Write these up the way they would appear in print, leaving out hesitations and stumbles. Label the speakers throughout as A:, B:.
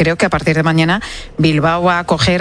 A: creo que a partir de mañana Bilbao va a acoger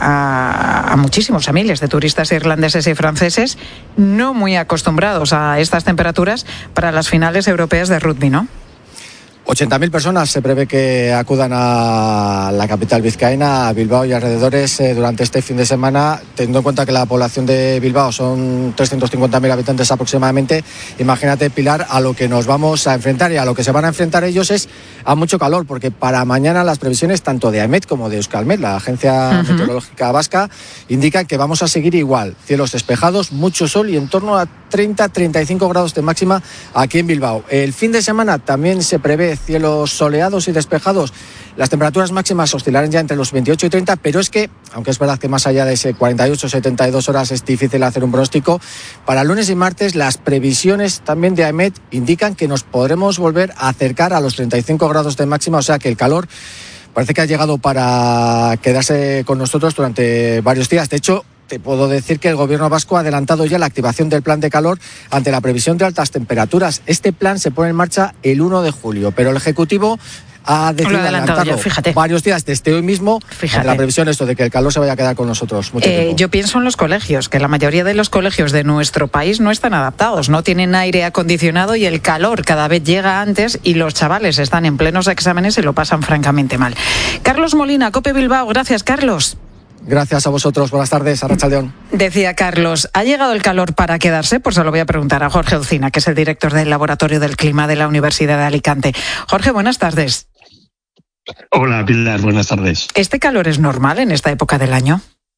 A: a muchísimos, a miles de turistas irlandeses y franceses no muy acostumbrados a estas temperaturas para las finales europeas de rugby, ¿no?
B: 80.000 personas se prevé que acudan a la capital vizcaína, a Bilbao y alrededores durante este fin de semana, teniendo en cuenta que la población de Bilbao son 350.000 habitantes aproximadamente. Imagínate, Pilar, a lo que nos vamos a enfrentar, y a lo que se van a enfrentar ellos es a mucho calor, porque para mañana las previsiones tanto de AEMET como de Euskalmet, la agencia meteorológica vasca, indican que vamos a seguir igual, cielos despejados, mucho sol y en torno a 30-35 grados de máxima aquí en Bilbao. El fin de semana también se prevé cielos soleados y despejados. Las temperaturas máximas oscilarán ya entre los 28 y 30, pero es que, aunque es verdad que más allá de ese 48 o 72 horas es difícil hacer un pronóstico, para lunes y martes las previsiones también de AEMET indican que nos podremos volver a acercar a los 35 grados de máxima, o sea que el calor parece que ha llegado para quedarse con nosotros durante varios días. De hecho, te puedo decir que el gobierno vasco ha adelantado ya la activación del plan de calor ante la previsión de altas temperaturas. Este plan se pone en marcha el 1 de julio, pero el Ejecutivo ha decidido adelantarlo varios días desde hoy mismo, ante la previsión de que el calor se vaya a quedar con nosotros mucho tiempo.
A: Yo pienso en los colegios, que la mayoría de los colegios de nuestro país no están adaptados, no tienen aire acondicionado y el calor cada vez llega antes y los chavales están en plenos exámenes y lo pasan francamente mal. Carlos Molina, COPE Bilbao. Gracias, Carlos.
B: Gracias a vosotros. Buenas tardes, Arratsaldeon.
A: Decía Carlos, ¿ha llegado el calor para quedarse? Pues se lo voy a preguntar a Jorge Ucina, que es el director del Laboratorio del Clima de la Universidad de Alicante. Jorge, buenas tardes.
C: Hola, Pilar, buenas tardes.
A: ¿Este calor es normal en esta época del año?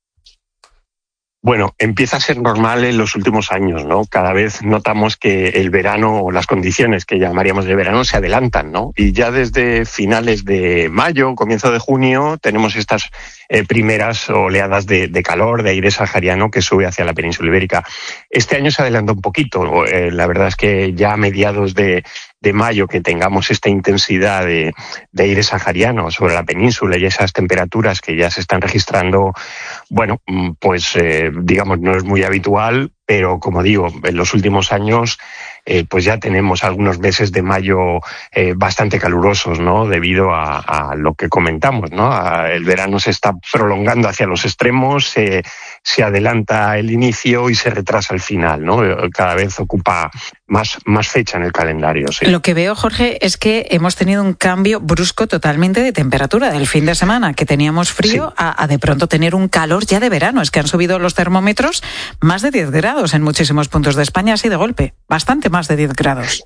C: Bueno, empieza a ser normal en los últimos años, ¿no? Cada vez notamos que el verano, o las condiciones que llamaríamos de verano, se adelantan, ¿no? Y ya desde finales de mayo, comienzo de junio, tenemos estas primeras oleadas de calor, de aire sahariano que sube hacia la península ibérica. Este año se adelanta un poquito. La verdad es que ya a mediados de mayo que tengamos esta intensidad de aire sahariano sobre la península y esas temperaturas que ya se están registrando, bueno, pues digamos no es muy habitual, pero como digo, en los últimos años pues ya tenemos algunos meses de mayo bastante calurosos, ¿no? Debido a lo que comentamos, ¿no? El verano se está prolongando hacia los extremos, se adelanta el inicio y se retrasa el final, ¿no? Cada vez ocupa más fecha en el calendario. Sí.
A: Lo que veo, Jorge, es que hemos tenido un cambio brusco totalmente de temperatura del fin de semana, que teníamos frío, sí, a de pronto tener un calor ya de verano. Es que han subido los termómetros más de 10 grados en muchísimos puntos de España, así de golpe, bastante más de 10 grados.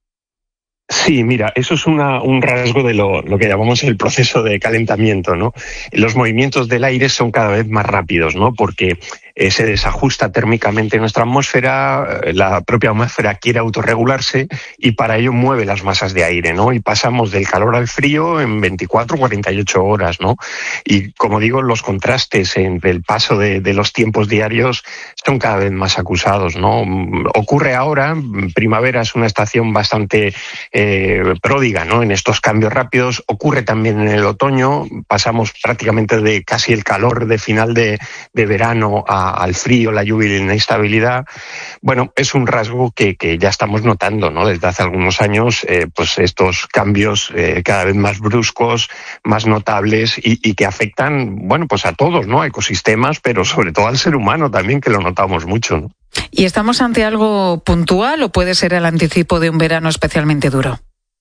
C: Sí, mira, eso es un rasgo de lo que llamamos el proceso de calentamiento, ¿no? Los movimientos del aire son cada vez más rápidos, ¿no? Porque se desajusta térmicamente nuestra atmósfera, la propia atmósfera quiere autorregularse y para ello mueve las masas de aire, ¿no? Y pasamos del calor al frío en 24 o 48 horas, ¿no? Y como digo, los contrastes entre el paso de los tiempos diarios son cada vez más acusados, ¿no? Ocurre ahora, primavera es una estación bastante pródiga, ¿no? En estos cambios rápidos. Ocurre también en el otoño, pasamos prácticamente de casi el calor de final de verano al frío, la lluvia y la inestabilidad. Bueno, es un rasgo que ya estamos notando, ¿no? Desde hace algunos años, pues estos cambios cada vez más bruscos, más notables y que afectan, bueno, pues a todos, ¿no? A ecosistemas, pero sobre todo al ser humano también, que lo notamos mucho, ¿no?
A: ¿Y estamos ante algo puntual o puede ser el anticipo de un verano especialmente duro?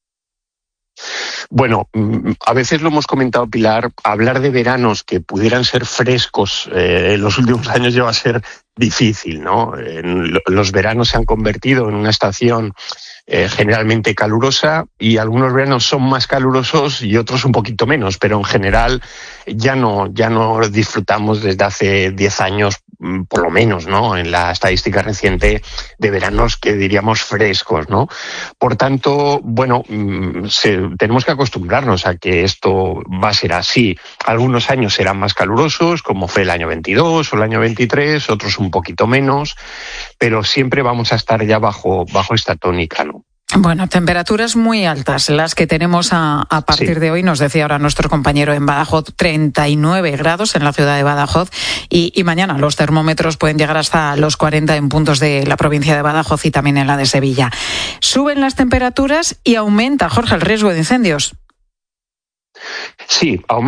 C: Bueno, a veces lo hemos comentado, Pilar, hablar de veranos que pudieran ser frescos en los últimos años ya va a ser difícil, ¿no? Los veranos se han convertido en una estación generalmente calurosa y algunos veranos son más calurosos y otros un poquito menos, pero en general ya no disfrutamos desde hace 10 años por lo menos, ¿no? En la estadística reciente de veranos que diríamos frescos, ¿no? Por tanto, bueno, tenemos que acostumbrarnos a que esto va a ser así. Algunos años serán más calurosos, como fue el año 22 o el año 23, otros un poquito menos, pero siempre vamos a estar ya bajo esta tónica, ¿no?
A: Bueno, temperaturas muy altas las que tenemos a partir de hoy. Nos decía ahora nuestro compañero en Badajoz, 39 grados en la ciudad de Badajoz y mañana los termómetros pueden llegar hasta los 40 en puntos de la provincia de Badajoz y también en la de Sevilla. Suben las temperaturas y aumenta, Jorge, el riesgo de incendios.
C: Sí, aumenta.